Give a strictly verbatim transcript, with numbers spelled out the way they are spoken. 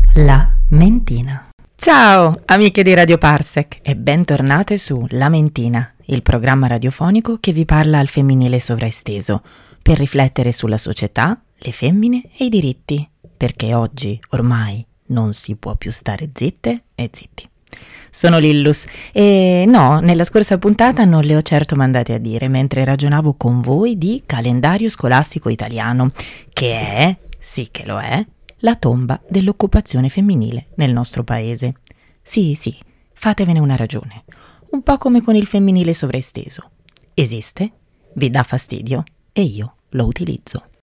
La Mentina. Ciao amiche di Radio Parsec e bentornate su La Mentina, il programma radiofonico che vi parla al femminile sovraesteso per riflettere sulla società, le femmine e i diritti, perché oggi ormai non si può più stare zitte e zitti. Sono Lillus e no, nella scorsa puntata non le ho certo mandate a dire mentre ragionavo con voi di calendario scolastico italiano, che è, sì che lo è, la tomba dell'occupazione femminile nel nostro paese. Sì, sì, fatevene una ragione. Un po' come con il femminile sovraesteso. Esiste, vi dà fastidio e io lo utilizzo.